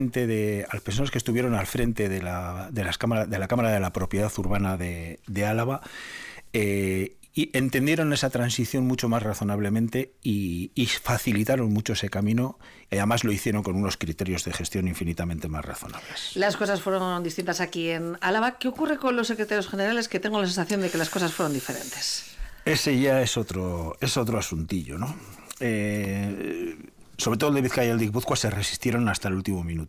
a las personas que estuvieron al frente de la Cámara de la Propiedad Urbana de Álava, y entendieron esa transición mucho más razonablemente y facilitaron mucho ese camino, y además lo hicieron con unos criterios de gestión infinitamente más razonables. Las cosas fueron distintas aquí en Álava. ¿Qué ocurre con los secretarios generales, que tengo la sensación de que las cosas fueron diferentes? Ese ya es otro asuntillo, ¿no? Sobre todo el de Vizcaya y el de Guipúzcoa se resistieron hasta el último minuto.